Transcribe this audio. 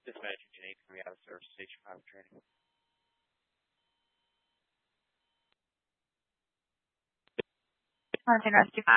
Dispatcher Janae coming out of service station 5 training. Martin Rescue 5.